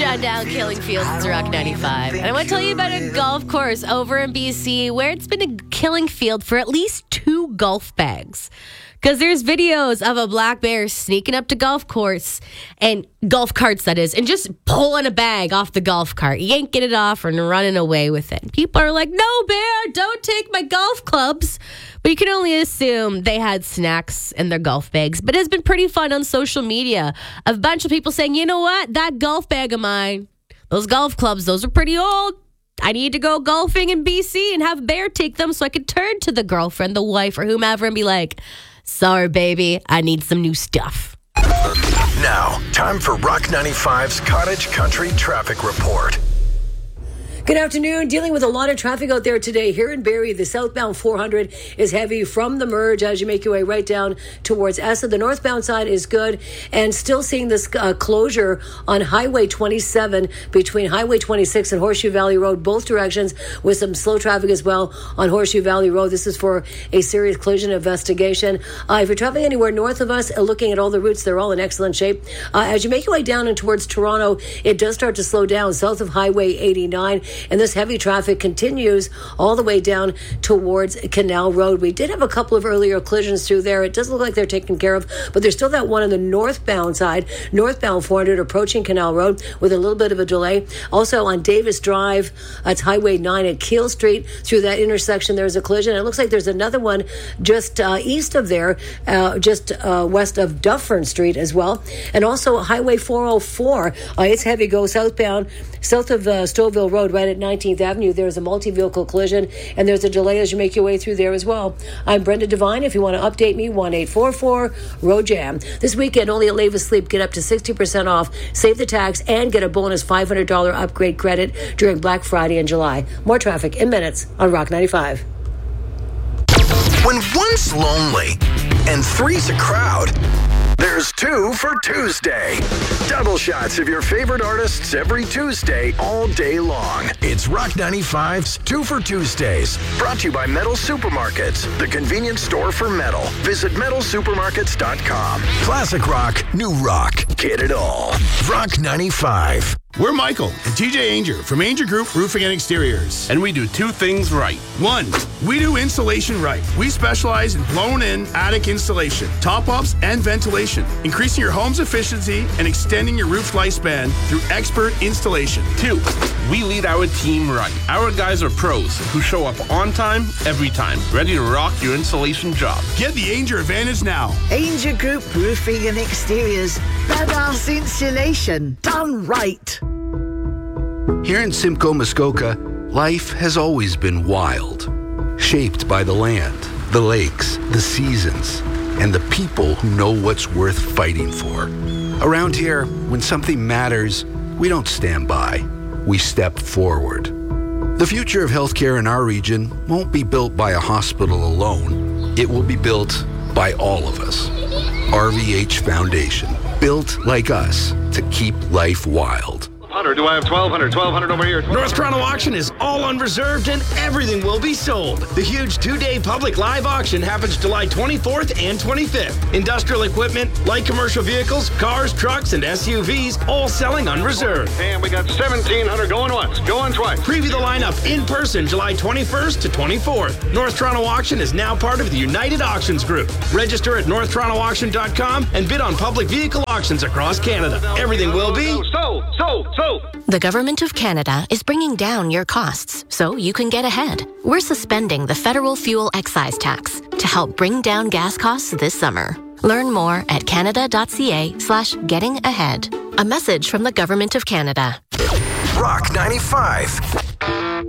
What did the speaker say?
Sean down, Killing Fields. It's Rock 95. And I want to tell you about a golf course over in BC where it's been a killing field for at least 2 golf bags. Because there's videos of a black bear sneaking up to golf course and golf carts, that is, and just pulling a bag off the golf cart, yanking it off and running away with it. People are like, no, bear, don't take my golf clubs. But you can only assume they had snacks in their golf bags. But it's been pretty fun on social media. A bunch of people saying, you know what, that golf bag of mine, those golf clubs, those are pretty old. I need to go golfing in BC and have bear take them so I could turn to the girlfriend, the wife, or whomever and be like, sorry, baby, I need some new stuff. Now, time for Rock 95's Cottage Country Traffic Report. Good afternoon. Dealing with a lot of traffic out there today. Here in Barrie, the southbound 400 is heavy from the merge as you make your way right down towards Essa. The northbound side is good, and still seeing this closure on Highway 27 between Highway 26 and Horseshoe Valley Road, both directions, with some slow traffic as well on Horseshoe Valley Road. This is for a serious collision investigation. If you're traveling anywhere north of us, looking at all the routes, they're all in excellent shape. As you make your way down and towards Toronto, it does start to slow down south of Highway 89. And this heavy traffic continues all the way down towards Canal Road. We did have a couple of earlier collisions through there. It doesn't look like they're taken care of, but there's still that one on the northbound side, northbound 400 approaching Canal Road with a little bit of a delay. Also on Davis Drive, it's Highway 9 at Keele Street. Through that intersection, there's a collision. It looks like there's another one just east of there, just west of Dufferin Street as well. And also Highway 404, it's heavy go southbound, south of Stouffville Road, right at 19th Avenue. There's a multi-vehicle collision, and there's a delay as you make your way through there as well. I'm Brenda Devine. If you want to update me, 1-844-ROAD-JAM. This weekend, only at Lave Asleep, get up to 60% off, save the tax, and get a bonus $500 upgrade credit during Black Friday in July. More traffic in minutes on Rock 95. When one's lonely and three's a crowd, there's 2 for Tuesday. Double shots of your favorite artists every Tuesday, all day long. It's Rock 95's 2 for Tuesdays. Brought to you by Metal Supermarkets, the convenience store for metal. Visit metalsupermarkets.com. Classic rock, new rock. Get it all. Rock 95. We're Michael and TJ Ainger from Ainger Group Roofing and Exteriors. And we do 2 things right. 1, we do insulation right. We specialize in blown-in attic insulation, top-ups, and ventilation, increasing your home's efficiency and extending your roof's lifespan through expert installation. 2, we lead our team right. Our guys are pros who show up on time, every time, ready to rock your insulation job. Get the Ainger advantage now. Ainger Group Roofing and Exteriors. Badass insulation done right. Here in Simcoe, Muskoka, life has always been wild, shaped by the land, the lakes, the seasons, and the people who know what's worth fighting for. Around here, when something matters, we don't stand by, we step forward. The future of healthcare in our region won't be built by a hospital alone. It will be built by all of us. RVH Foundation, built like us to keep life wild. Do I have 1,200? 1,200 over here. North Toronto Auction is all unreserved and everything will be sold. The huge 2-day public live auction happens July 24th and 25th. Industrial equipment, light commercial vehicles, cars, trucks, and SUVs all selling unreserved. And we got 1,700 going once, going twice. Preview the lineup in person July 21st to 24th. North Toronto Auction is now part of the United Auctions Group. Register at northtorontoauction.com and bid on public vehicle auctions across Canada. Everything will be So. The Government of Canada is bringing down your costs so you can get ahead. We're suspending the federal fuel excise tax to help bring down gas costs this summer. Learn more at canada.ca/getting ahead. A message from the Government of Canada. Rock 95.